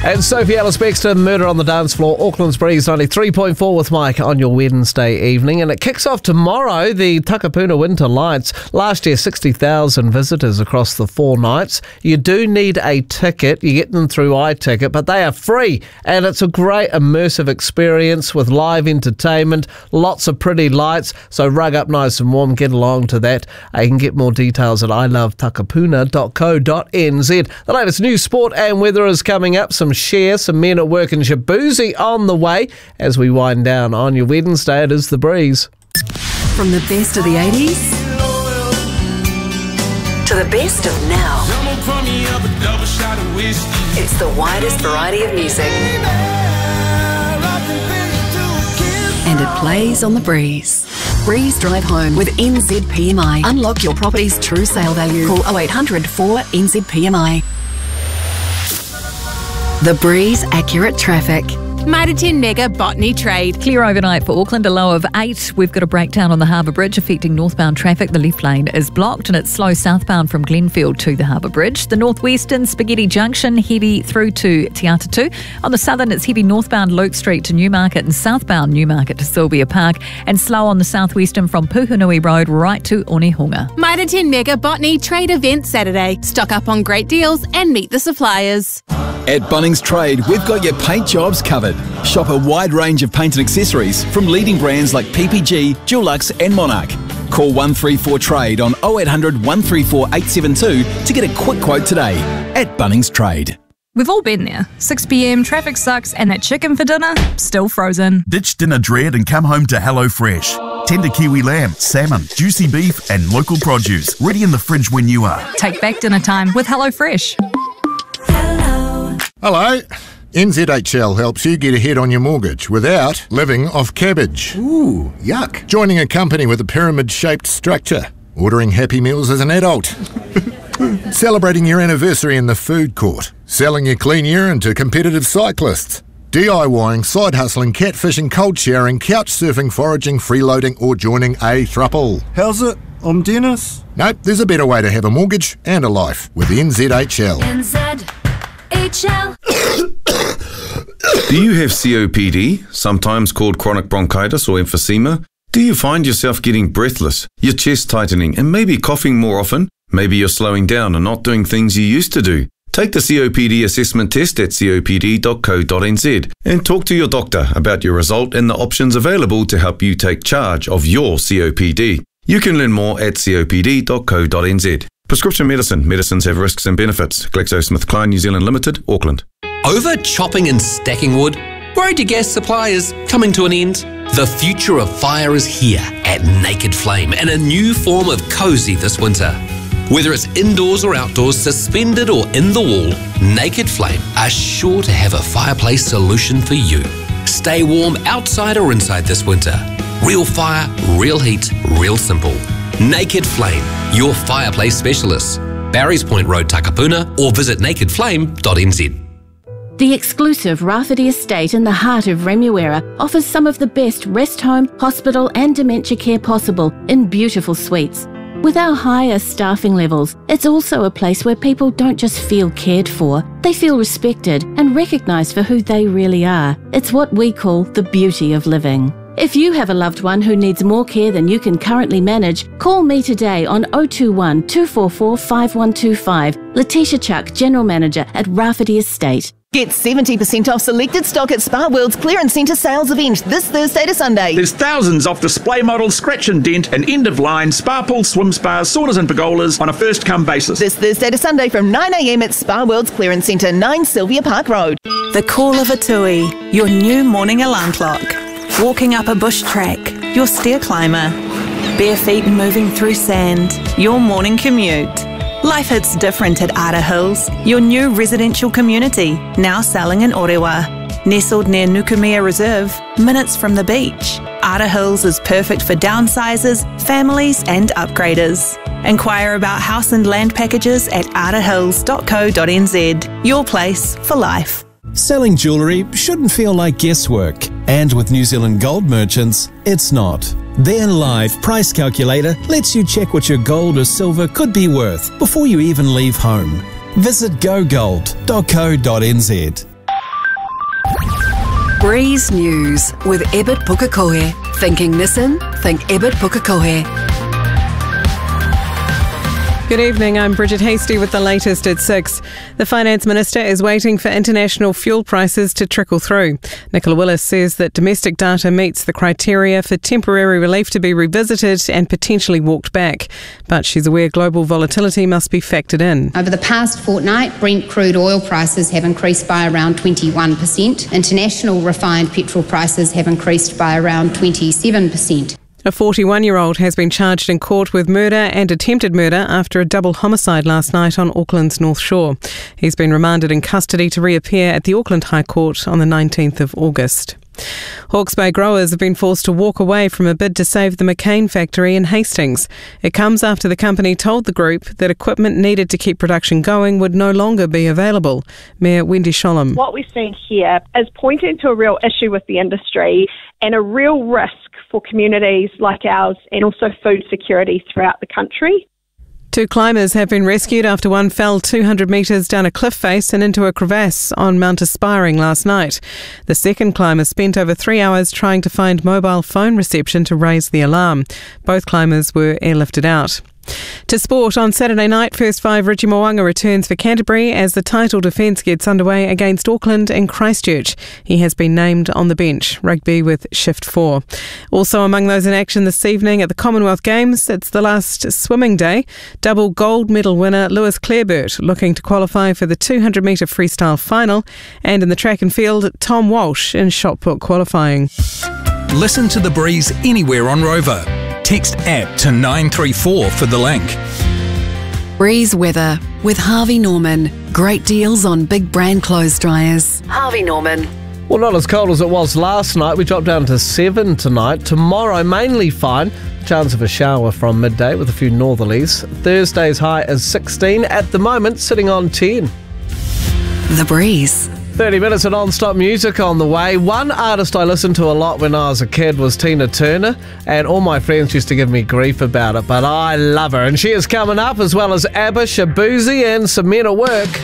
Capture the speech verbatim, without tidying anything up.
And Sophie Ellis-Bextor, Murder on the Dance Floor, Auckland's Breeze ninety-three point four with Mike on your Wednesday evening. And it kicks off tomorrow, the Takapuna Winter Lights. Last year, sixty thousand visitors across the four nights. You do need a ticket. You get them through iTicket, but they are free. And it's a great immersive experience with live entertainment, lots of pretty lights. So rug up nice and warm, get along to that. Uh, you can get more details at i love takapuna dot co dot n z. The latest news, sport and weather is coming up. Some share, some men at work in Shabuzi on the way. As we wind down on your Wednesday, it is The Breeze. From the best of the eighties to the best of now, it's the widest variety of music. And it plays on The Breeze. Breeze Drive Home with N Z P M I. Unlock your property's true sale value. Call oh eight hundred four N Z P M I. The Breeze Accurate Traffic. Mitre ten Mega Botany Trade. Clear overnight for Auckland, a low of eight. We've got a breakdown on the Harbour Bridge affecting northbound traffic. The left lane is blocked and it's slow southbound from Glenfield to the Harbour Bridge. The northwestern Spaghetti Junction heavy through to Te Atatu. On the southern, it's heavy northbound Luke Street to Newmarket and southbound Newmarket to Sylvia Park, and slow on the southwestern from Puhunui Road right to Onehunga. Mitre ten Mega Botany Trade event Saturday. Stock up on great deals and meet the suppliers. At Bunnings Trade, we've got your paint jobs covered. Shop a wide range of paint and accessories from leading brands like P P G, Dulux and Monarch. Call one three four Trade on oh eight hundred one three four eight seven two to get a quick quote today. At Bunnings Trade. We've all been there. six p.m, traffic sucks, and that chicken for dinner, still frozen. Ditch dinner dread and come home to HelloFresh. Tender kiwi lamb, salmon, juicy beef and local produce. Ready in the fridge when you are. Take back dinner time with HelloFresh. Hello. N Z H L helps you get ahead on your mortgage without living off cabbage. Ooh, yuck. Joining a company with a pyramid-shaped structure. Ordering Happy Meals as an adult. Celebrating your anniversary in the food court. Selling your clean urine to competitive cyclists. DIYing, side hustling, catfishing, cold showering, couch surfing, foraging, freeloading or joining a thruple. How's it? I'm Dennis. Nope, there's a better way to have a mortgage and a life with N Z H L. N Z H L. Do you have C O P D, sometimes called chronic bronchitis or emphysema? Do you find yourself getting breathless, your chest tightening, and maybe coughing more often? Maybe you're slowing down and not doing things you used to do. Take the C O P D assessment test at c o p d dot co dot n z and talk to your doctor about your result and the options available to help you take charge of your C O P D. You can learn more at c o p d dot co dot n z. Prescription medicine. Medicines have risks and benefits. GlaxoSmithKline New Zealand Limited, Auckland. Over chopping and stacking wood? Worried your gas supply is coming to an end? The future of fire is here at Naked Flame and a new form of cosy this winter. Whether it's indoors or outdoors, suspended or in the wall, Naked Flame are sure to have a fireplace solution for you. Stay warm outside or inside this winter. Real fire, real heat, real simple. Naked Flame, your fireplace specialist. Barry's Point Road, Takapuna, or visit naked flame dot n z. The exclusive Rafferty Estate in the heart of Remuera offers some of the best rest home, hospital and dementia care possible in beautiful suites. With our higher staffing levels, it's also a place where people don't just feel cared for, they feel respected and recognised for who they really are. It's what we call the beauty of living. If you have a loved one who needs more care than you can currently manage, call me today on oh two one, two four four, five one two five. Letitia Chuck, General Manager at Rafferty Estate. Get seventy percent off selected stock at Spa World's Clearance Centre sales event this Thursday to Sunday. There's thousands off display models, scratch and dent, and end-of-line spa pools, swim spas, saunas and pergolas on a first-come basis. This Thursday to Sunday from nine a m at Spa World's Clearance Centre, nine Sylvia Park Road. The call of a tui, your new morning alarm clock. Walking up a bush track, your stair climber. Bare feet moving through sand, your morning commute. Life hits different at Ara Hills, your new residential community, now selling in Orewa. Nestled near Nukumea Reserve, minutes from the beach. Ara Hills is perfect for downsizers, families and upgraders. Inquire about house and land packages at ara hills dot co dot n z. Your place for life. Selling jewellery shouldn't feel like guesswork, and with New Zealand Gold Merchants, it's not. Their live price calculator lets you check what your gold or silver could be worth before you even leave home. Visit go gold dot co dot n z. Breeze News with Ebert Pukekohe. Thinking Nissan? Think Ebert Pukekohe. Good evening, I'm Bridget Hasty with the latest at six. The Finance Minister is waiting for international fuel prices to trickle through. Nicola Willis says that domestic data meets the criteria for temporary relief to be revisited and potentially walked back. But she's aware global volatility must be factored in. Over the past fortnight, Brent crude oil prices have increased by around twenty-one percent. International refined petrol prices have increased by around twenty-seven percent. A forty-one-year-old has been charged in court with murder and attempted murder after a double homicide last night on Auckland's North Shore. He's been remanded in custody to reappear at the Auckland High Court on the nineteenth of August. Hawke's Bay growers have been forced to walk away from a bid to save the McCain factory in Hastings. It comes after the company told the group that equipment needed to keep production going would no longer be available. Mayor Wendy Sholem. What we're seeing here is pointing to a real issue with the industry and a real risk for communities like ours and also food security throughout the country. Two climbers have been rescued after one fell two hundred metres down a cliff face and into a crevasse on Mount Aspiring last night. The second climber spent over three hours trying to find mobile phone reception to raise the alarm. Both climbers were airlifted out. To sport, on Saturday night, First Five Richie Mo'unga returns for Canterbury as the title defence gets underway against Auckland and Christchurch. He has been named on the bench. Rugby with Shift four. Also among those in action this evening at the Commonwealth Games, it's the last swimming day. Double gold medal winner Lewis Clareburt looking to qualify for the two hundred metre freestyle final. And in the track and field, Tom Walsh in shot put qualifying. Listen to The Breeze anywhere on Rover. Text app to nine three four for the link. Breeze weather with Harvey Norman. Great deals on big brand clothes dryers. Harvey Norman. Well, not as cold as it was last night. We dropped down to seven tonight. Tomorrow, mainly fine. Chance of a shower from midday with a few northerlies. Thursday's high is sixteen. At the moment, sitting on ten. The Breeze. thirty minutes of non-stop music on the way. One artist I listened to a lot when I was a kid was Tina Turner, and all my friends used to give me grief about it, but I love her. And she is coming up, as well as ABBA, Shaboozey and Some Men at Work.